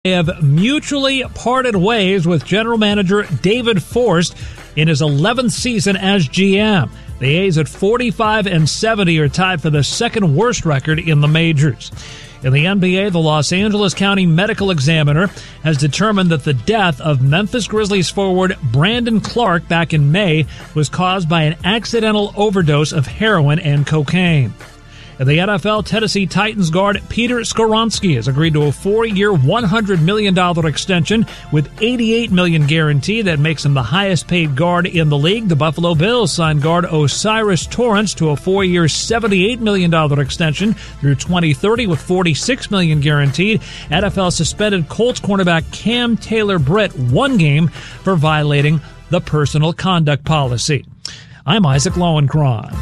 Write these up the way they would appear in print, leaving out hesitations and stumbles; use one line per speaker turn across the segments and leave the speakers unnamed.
They have mutually parted ways with general manager David Forst in his 11th season as GM. The A's at 45-70 are tied for the second worst record in the majors. In the NBA, the Los Angeles County Medical Examiner has determined that the death of Memphis Grizzlies forward Brandon Clark back in May was caused by an accidental overdose of heroin and cocaine. In the NFL, Tennessee Titans guard Peter Skoronski has agreed to a 4-year, $100 million extension with $88 million guaranteed. That makes him the highest-paid guard in the league. The Buffalo Bills signed guard Osiris Torrance to a 4-year, $78 million extension through 2030 with $46 million guaranteed. NFL suspended Colts cornerback Cam Taylor-Britt 1 game for violating the personal conduct policy. I'm Isaac Lowenkron.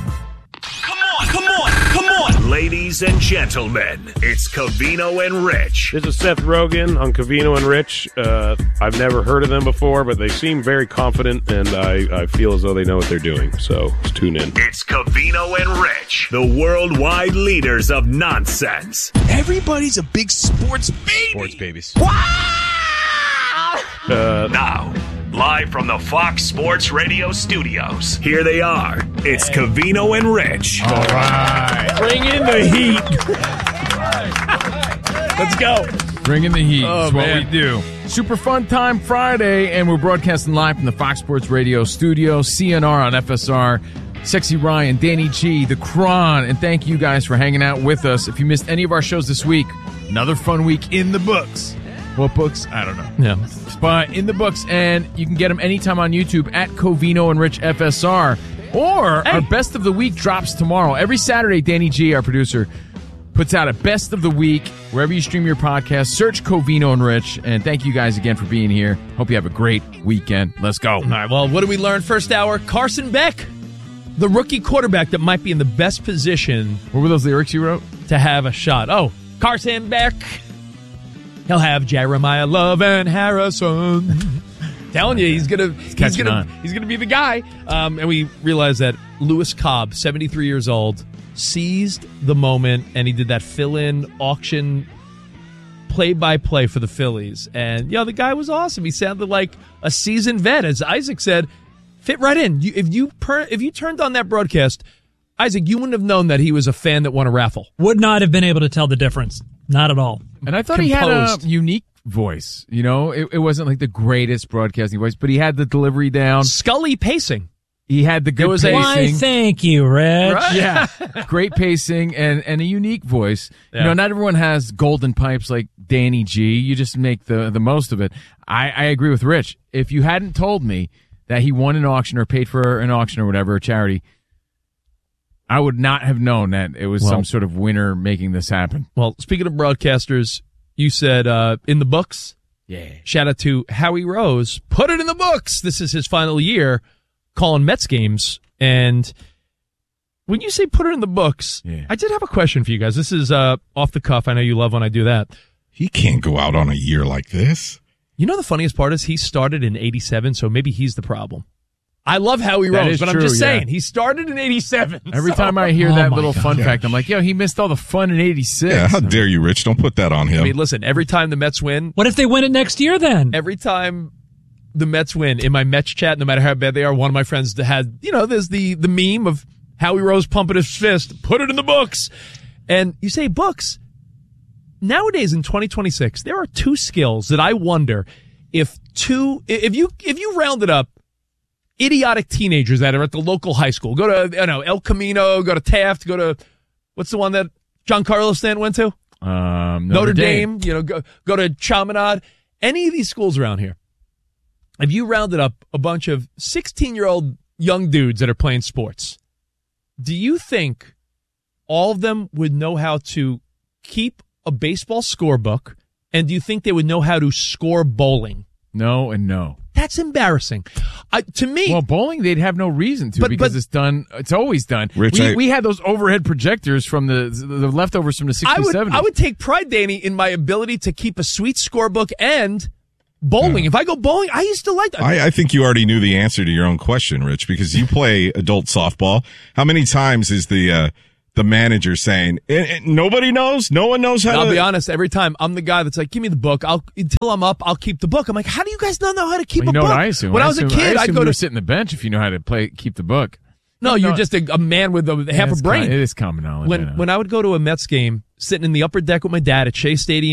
Ladies and gentlemen, it's Covino and Rich.
This is Seth Rogen on Covino and Rich. I've never heard of them before, but they seem very confident, and I feel as though they know what they're doing. So let's tune in.
It's Covino and Rich, the worldwide leaders of nonsense.
Everybody's a big sports baby.
Sports babies.
Wow!
Now, live from the Fox Sports Radio studios, here they are. It's Covino and Rich.
All right.
Bring in the heat. Let's go.
Bring in the heat.
Oh,
That's what
man.
we do. Super fun time Friday, and we're broadcasting live from the Fox Sports Radio studio, CNR on FSR. Sexy Ryan, Danny G, The Cron, and thank you guys for hanging out with us. If you missed any of our shows this week, another fun week in the books. What books? I don't know.
Yeah.
But in the books, and you can get them anytime on YouTube at Covino and Rich FSR. Or our Best of the Week drops tomorrow. Every Saturday, Danny G, our producer, puts out a Best of the Week wherever you stream your podcast. Search Covino and Rich. And thank you guys again for being here. Hope you have a great weekend. Let's go.
All right, well, what did we learn first hour? Carson Beck, the rookie quarterback that might be in the best position.
What were those lyrics you wrote?
To have a shot. Oh, Carson Beck. He'll have Jeremiah Love and Harrison. Telling you, he's gonna be the guy. And we realized that Lewis Cobb, 73 years old, seized the moment, and he did that fill-in auction play-by-play for the Phillies. And the guy was awesome. He sounded like a seasoned vet, as Isaac said. Fit right in. If you turned on that broadcast, Isaac, you wouldn't have known that he was a fan that won a raffle.
Would not have been able to tell the difference. Not at all.
And I thought he had a unique voice. It wasn't like the greatest broadcasting voice, but he had the delivery down.
Scully pacing.
He had the good pacing.
Why, thank you, Rich.
Right?
Yeah. Great pacing and a unique voice.
Yeah.
Not everyone has golden pipes like Danny G. You just make the most of it. I agree with Rich. If you hadn't told me that he won an auction or paid for an auction or whatever, a charity, I would not have known that it was some sort of winner making this happen.
Well, speaking of broadcasters, you said in the books.
Yeah.
Shout out to Howie Rose. Put it in the books. This is his final year calling Mets games. And when you say put it in the books, I did have a question for you guys. This is off the cuff. I know you love when I do that.
He can't go out on a year like this.
You know the funniest part is he started in 87, so maybe he's the problem. I love Howie Rose, but I'm just saying, he started in 87.
Every time I hear that little fun fact, I'm like, he missed all the fun in 86.
Yeah, how dare you, Rich? Don't put that on him.
I mean, listen, every time the Mets win.
What if they win it next year then?
Every time the Mets win, in my Mets chat, no matter how bad they are, one of my friends had, there's the meme of Howie Rose pumping his fist, put it in the books. And you say books. Nowadays in 2026, there are two skills that I wonder if you rounded up idiotic teenagers that are at the local high school. Go to, El Camino, go to Taft, go to, what's the one that John Carlos Stanton went to? Notre Dame. Go to Chaminade. Any of these schools around here. If you rounded up a bunch of 16-year-old young dudes that are playing sports, do you think all of them would know how to keep a baseball scorebook, and do you think they would know how to score bowling?
No and no.
That's embarrassing. To me...
Well, bowling, they'd have no reason to because it's done. It's always done.
Rich,
we had those overhead projectors from the leftovers from the 60s, 70s.
I would take pride, Danny, in my ability to keep a sweet scorebook and bowling. If I go bowling, I used to like that.
I think you already knew the answer to your own question, Rich, because you play adult softball. How many times is the the manager saying, nobody knows? No one knows how
And
to...
I'll be honest, every time I'm the guy that's like, give me the book. Until I'm up, I'll keep the book. I'm like, how do you guys not know how to keep
You
a
know
book?
what I assume?
When I was a kid, I'd go to
sit in the bench if you know how to keep the book.
No, you're just a man with half a brain.
It is common knowledge.
When I would go to a Mets game, sitting in the upper deck with my dad at Shea Stadium